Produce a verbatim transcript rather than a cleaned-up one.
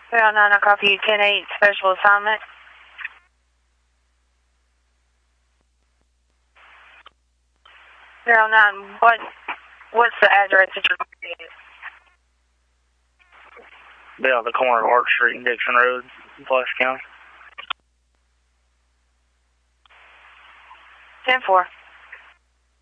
zero nine, I copy you, ten eight, special assignment. zero nine, what, what's the address that you're going to get? Be on the corner of Arch Street and Dixon Road, Pulaski County. ten four.